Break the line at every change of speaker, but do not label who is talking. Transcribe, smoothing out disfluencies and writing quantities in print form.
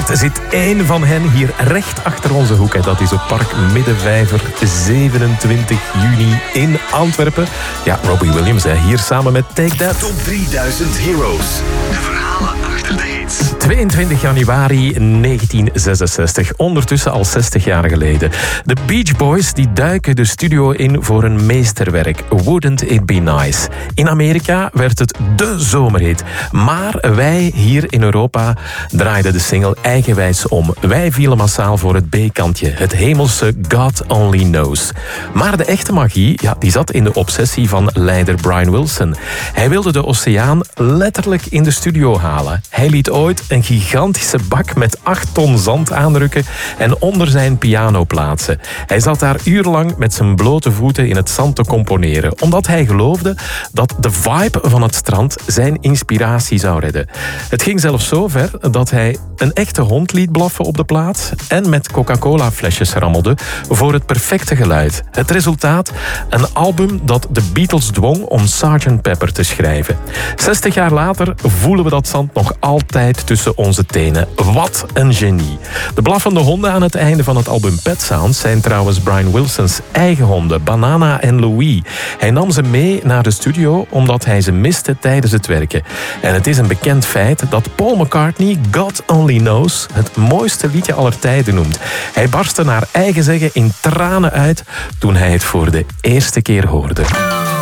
Er zit één van hen hier recht achter onze hoek. En dat is op Park Middenvijver, 27 juni in Antwerpen. Ja, Robbie Williams, hier samen met Take That.
Top 3000 Heroes. De verhalen achter de hits.
22 januari 1966, ondertussen al 60 jaar geleden. De Beach Boys die duiken de studio in voor een meesterwerk, Wouldn't It Be Nice. In Amerika werd het de zomerhit. Maar wij hier in Europa draaiden de single eigenwijs om. Wij vielen massaal voor het B-kantje, het hemelse God Only Knows. Maar de echte magie, die zat in de obsessie van leider Brian Wilson. Hij wilde de oceaan letterlijk in de studio halen. Hij liet ooit een gigantische bak met 8 ton zand aanrukken en onder zijn piano plaatsen. Hij zat daar urenlang met zijn blote voeten in het zand te componeren, omdat hij geloofde dat de vibe van het strand zijn inspiratie zou redden. Het ging zelfs zo ver dat hij een echte hond liet blaffen op de plaats en met Coca-Cola flesjes rammelde voor het perfecte geluid. Het resultaat? Een album dat de Beatles dwong om Sgt. Pepper te schrijven. 60 jaar later voelen we dat zand nog altijd tussen onze tenen. Wat een genie. De blaffende honden aan het einde van het album Pet Sounds zijn trouwens Brian Wilson's eigen honden, Banana en Louie. Hij nam ze mee naar de studio omdat hij ze miste tijdens het werken. En het is een bekend feit dat Paul McCartney God Only Knows het mooiste liedje aller tijden noemt. Hij barstte naar eigen zeggen in tranen uit toen hij het voor de eerste keer hoorde.